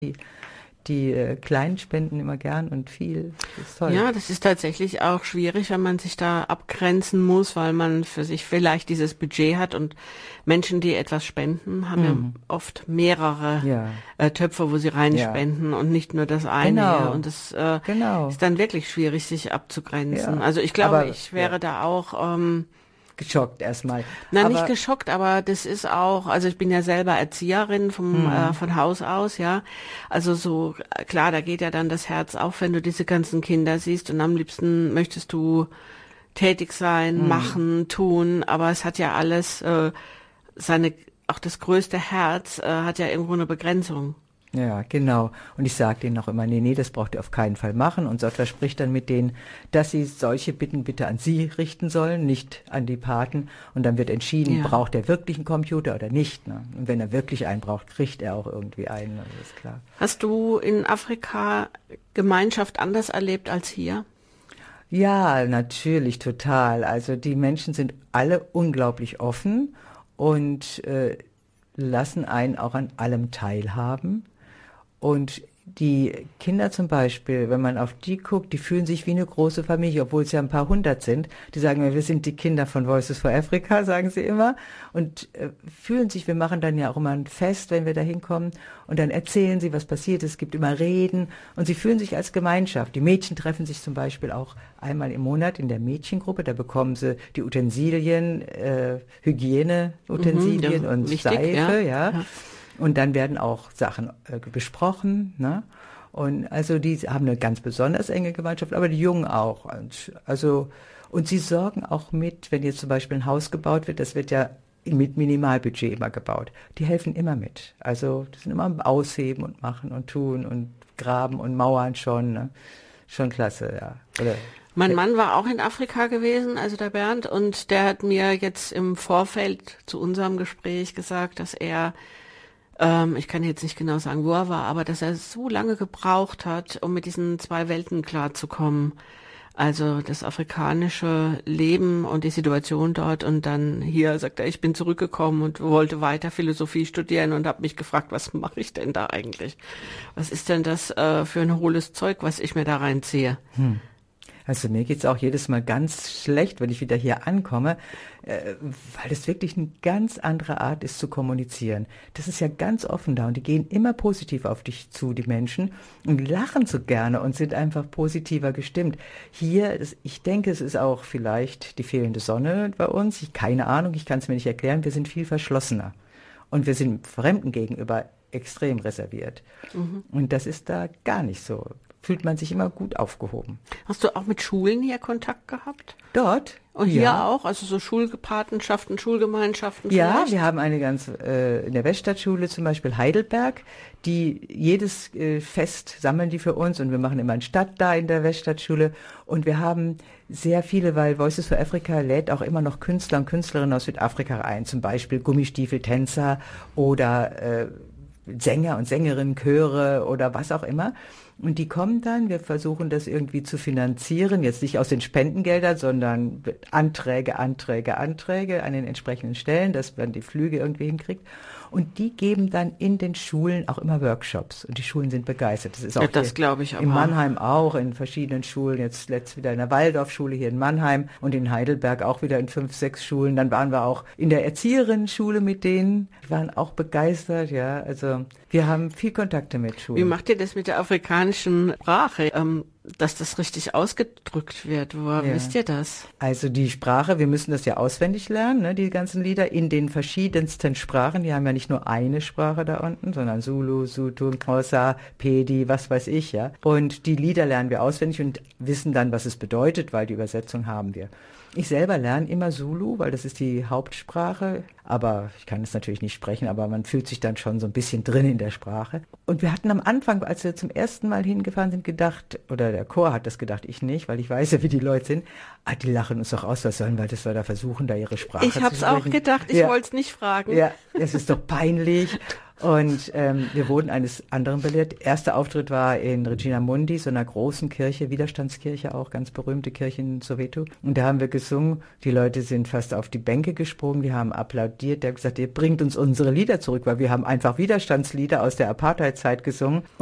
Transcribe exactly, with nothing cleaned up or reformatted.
Die, die äh, Kleinen spenden immer gern und viel. Das ist toll. Ja, das ist tatsächlich auch schwierig, wenn man sich da abgrenzen muss, weil man für sich vielleicht dieses Budget hat und Menschen, die etwas spenden, haben Mhm. ja oft mehrere Ja. äh, Töpfe, wo sie reinspenden Ja. und nicht nur das eine. Genau. Und das äh, Genau. ist dann wirklich schwierig, sich abzugrenzen. Ja. Also ich glaube, Aber, ich wäre ja. da auch ähm, Geschockt erstmal. Na, aber, nicht geschockt, aber das ist auch, also ich bin ja selber Erzieherin vom Mhm. äh, von Haus aus, ja. Also so, äh, klar, da geht ja dann das Herz auf, wenn du diese ganzen Kinder siehst und am liebsten möchtest du tätig sein, Mhm. machen, tun, aber es hat ja alles äh, seine, auch das größte Herz äh, hat ja irgendwo eine Begrenzung. Ja, genau. Und ich sage denen auch immer, nee, nee, das braucht ihr auf keinen Fall machen. Und Sottler spricht dann mit denen, dass sie solche Bitten bitte an sie richten sollen, nicht an die Paten. Und dann wird entschieden, Ja. braucht er wirklich einen Computer oder nicht. Ne? Und wenn er wirklich einen braucht, kriegt er auch irgendwie einen. Also das ist klar. Hast du in Afrika Gemeinschaft anders erlebt als hier? Ja, natürlich, total. Also die Menschen sind alle unglaublich offen und äh, lassen einen auch an allem teilhaben. Und die Kinder zum Beispiel, wenn man auf die guckt, die fühlen sich wie eine große Familie, obwohl es ja ein paar hundert sind. Die sagen mir, wir sind die Kinder von Voices for Africa, sagen sie immer. Und äh, fühlen sich, wir machen dann ja auch immer ein Fest, wenn wir da hinkommen. Und dann erzählen sie, was passiert ist. Es gibt immer Reden. Und sie fühlen sich als Gemeinschaft. Die Mädchen treffen sich zum Beispiel auch einmal im Monat in der Mädchengruppe. Da bekommen sie die Utensilien, äh, Hygieneutensilien Mhm, ja, und wichtig, Seife, ja. ja. Ja. Und dann werden auch Sachen äh, besprochen, ne? Und also die haben eine ganz besonders enge Gemeinschaft, aber die Jungen auch. Und, also, und sie sorgen auch mit, wenn jetzt zum Beispiel ein Haus gebaut wird, das wird ja mit Minimalbudget immer gebaut. Die helfen immer mit. Also die sind immer am Ausheben und machen und tun und graben und mauern schon. Ne? Schon klasse, ja. Oder, Mein Mann war auch in Afrika gewesen, also der Bernd, und der hat mir jetzt im Vorfeld zu unserem Gespräch gesagt, dass er, ähm, ich kann jetzt nicht genau sagen, wo er war, aber dass er so lange gebraucht hat, um mit diesen zwei Welten klarzukommen. Also das afrikanische Leben und die Situation dort, und dann hier sagt er, ich bin zurückgekommen und wollte weiter Philosophie studieren und habe mich gefragt, was mache ich denn da eigentlich? Was ist denn das äh, für ein hohles Zeug, was ich mir da reinziehe? Hm. Also mir geht's auch jedes Mal ganz schlecht, wenn ich wieder hier ankomme, äh, weil es wirklich eine ganz andere Art ist zu kommunizieren. Das ist ja ganz offen da und die gehen immer positiv auf dich zu, die Menschen, und lachen so gerne und sind einfach positiver gestimmt. Hier, das, ich denke, es ist auch vielleicht die fehlende Sonne bei uns. Ich, keine Ahnung, ich kann es mir nicht erklären. Wir sind viel verschlossener und wir sind Fremden gegenüber extrem reserviert. Mhm. Und das ist da gar nicht so. Fühlt man sich immer gut aufgehoben. Hast du auch mit Schulen hier Kontakt gehabt? Dort? Und hier ja. auch? Also so Schulpatenschaften, Schulgemeinschaften Ja, vielleicht? wir haben eine ganz, äh, in der Weststadtschule zum Beispiel Heidelberg, die jedes äh, Fest sammeln die für uns und wir machen immer ein Stadt da in der Weststadtschule und wir haben sehr viele, weil Voices for Africa lädt auch immer noch Künstler und Künstlerinnen aus Südafrika ein, zum Beispiel Gummistiefeltänzer oder äh, Sänger und Sängerinnen, Chöre oder was auch immer. Und die kommen dann, wir versuchen das irgendwie zu finanzieren, jetzt nicht aus den Spendengeldern, sondern Anträge, Anträge, Anträge an den entsprechenden Stellen, dass man die Flüge irgendwie hinkriegt. Und die geben dann in den Schulen auch immer Workshops. Und die Schulen sind begeistert. Das ist auch ja, das glaube ich aber. In Mannheim auch, in verschiedenen Schulen. Jetzt letzt wieder in der Waldorfschule hier in Mannheim und in Heidelberg auch wieder in fünf, sechs Schulen. Dann waren wir auch in der Erzieherinnen-Schule mit denen. Die waren auch begeistert, ja. Also wir haben viel Kontakte mit Schulen. Wie macht ihr das mit der afrikanischen Sprache, ähm, dass das richtig ausgedrückt wird? Woher ja. wisst ihr das? Also die Sprache, wir müssen das ja auswendig lernen, ne, die ganzen Lieder in den verschiedensten Sprachen. Die haben ja nicht nur eine Sprache da unten, sondern Zulu, Sotho, Xhosa, Pedi, was weiß ich, ja. Und die Lieder lernen wir auswendig und wissen dann, was es bedeutet, weil die Übersetzung haben wir. Ich selber lerne immer Zulu, weil das ist die Hauptsprache, aber ich kann es natürlich nicht sprechen, aber man fühlt sich dann schon so ein bisschen drin in der Sprache. Und wir hatten am Anfang, als wir zum ersten Mal hingefahren sind, gedacht, oder der Chor hat das gedacht, ich nicht, weil ich weiß ja, wie die Leute sind, ah, die lachen uns doch aus, was sollen wir, dass wir da versuchen, da ihre Sprache ich zu hab's sprechen. Ich habe es auch gedacht, ich ja. wollte es nicht fragen. Ja, es ist doch peinlich. Und ähm, wir wurden eines anderen belehrt. Erster Auftritt war in Regina Mundi, so einer großen Kirche, Widerstandskirche auch, ganz berühmte Kirche in Soweto. Und da haben wir gesungen. Die Leute sind fast auf die Bänke gesprungen, die haben applaudiert. Der hat gesagt, ihr bringt uns unsere Lieder zurück, weil wir haben einfach Widerstandslieder aus der Apartheidzeit gesungen.